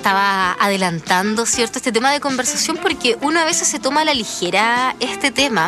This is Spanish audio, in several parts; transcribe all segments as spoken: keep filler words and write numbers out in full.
estaba adelantando, ¿cierto?, este tema de conversación, porque uno a veces se toma a la ligera este tema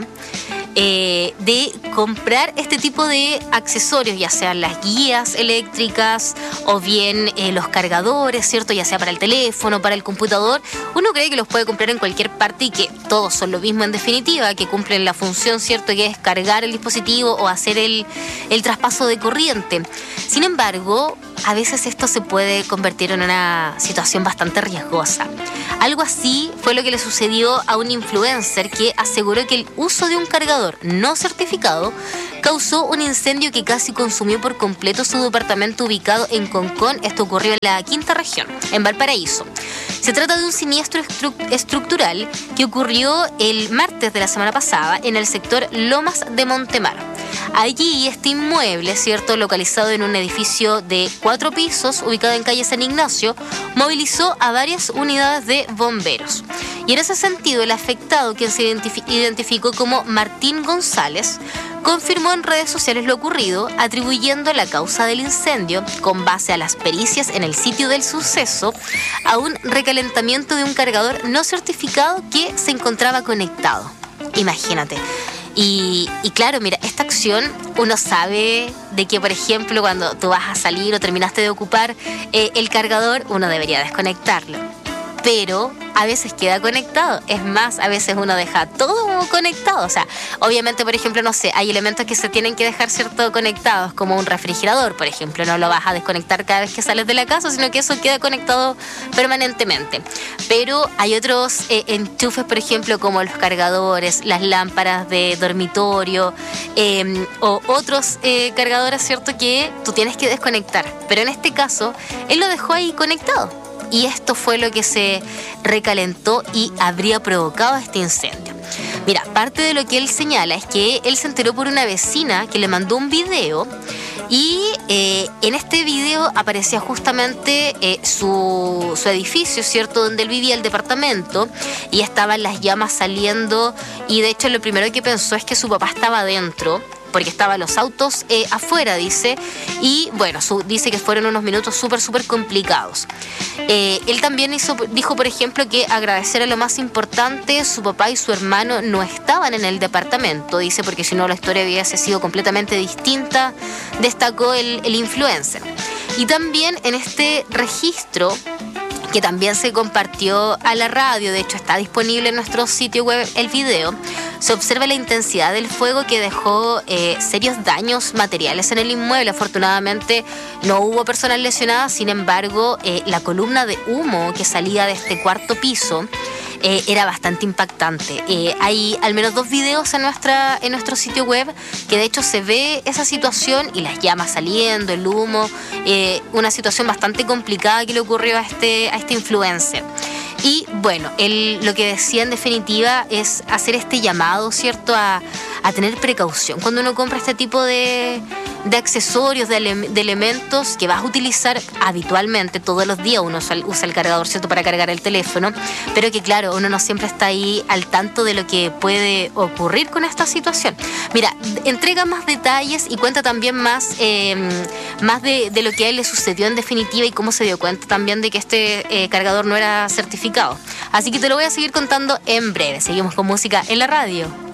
eh, de comprar este tipo de accesorios, ya sean las guías eléctricas o bien eh, los cargadores, ¿cierto?, ya sea para el teléfono, para el computador. Uno cree que los puede comprar en cualquier parte y que todos son lo mismo en definitiva, que cumplen la función, ¿cierto?, que es cargar el dispositivo o hacer el, el traspaso de corriente. Sin embargo, a veces esto se puede convertir en una situación bastante riesgosa. Algo así fue lo que le sucedió a un influencer que aseguró que el uso de un cargador no certificado causó un incendio que casi consumió por completo su departamento ubicado en Concón. Esto ocurrió en la quinta región, en Valparaíso. Se trata de un siniestro estru- estructural que ocurrió el martes de la semana pasada en el sector Lomas de Montemar. Allí este inmueble, ¿cierto?, localizado en un edificio de cuatro pisos, ubicado en calle San Ignacio, movilizó a varias unidades de bomberos. Y en ese sentido, el afectado, quien se identifi- identificó como Martín González, confirmó en redes sociales lo ocurrido, atribuyendo la causa del incendio, con base a las pericias en el sitio del suceso, a un recalentamiento de un cargador no certificado que se encontraba conectado. Imagínate. Y, y claro, mira, esta acción uno sabe de que, por ejemplo, cuando tú vas a salir o terminaste de ocupar eh, el cargador, uno debería desconectarlo. Pero a veces queda conectado. Es más, a veces uno deja todo conectado. O sea, obviamente, por ejemplo, no sé, hay elementos que se tienen que dejar, ¿cierto?, conectados, como un refrigerador, por ejemplo. No lo vas a desconectar cada vez que sales de la casa, sino que eso queda conectado permanentemente. Pero hay otros eh, enchufes, por ejemplo, como los cargadores, las lámparas de dormitorio eh, o otros eh, cargadores, ¿cierto?, que tú tienes que desconectar. Pero en este caso, él lo dejó ahí conectado. Y esto fue lo que se recalentó y habría provocado este incendio. Mira, parte de lo que él señala es que él se enteró por una vecina que le mandó un video y eh, en este video aparecía justamente eh, su, su edificio, ¿cierto?, donde él vivía, el departamento, y estaban las llamas saliendo, y de hecho lo primero que pensó es que su papá estaba adentro, porque estaban los autos eh, afuera, dice, y bueno, su, dice que fueron unos minutos súper, súper complicados. Eh, él también hizo, dijo, por ejemplo, que agradecer a lo más importante, su papá y su hermano no estaban en el departamento, dice, porque si no la historia hubiese sido completamente distinta, destacó el, el influencer. Y también en este registro, que también se compartió a la radio, de hecho está disponible en nuestro sitio web el video, se observa la intensidad del fuego que dejó eh, serios daños materiales en el inmueble. Afortunadamente no hubo personas lesionadas, sin embargo eh, la columna de humo que salía de este cuarto piso eh, era bastante impactante. Eh, hay al menos dos videos en, nuestra, en nuestro sitio web que de hecho se ve esa situación y las llamas saliendo, el humo, eh, una situación bastante complicada que le ocurrió a este, a este influencer. Y bueno, él lo que decía en definitiva es hacer este llamado, ¿cierto?, a, a tener precaución cuando uno compra este tipo de, de accesorios, de, ele- de elementos que vas a utilizar habitualmente todos los días. Uno usa, usa el cargador, ¿cierto?, para cargar el teléfono, pero que claro, uno no siempre está ahí al tanto de lo que puede ocurrir con esta situación. Mira, entrega más detalles y cuenta también más, eh, más de, de lo que a él le sucedió en definitiva y cómo se dio cuenta también de que este eh, cargador no era certificado. Así que te lo voy a seguir contando en breve. Seguimos con música en la radio.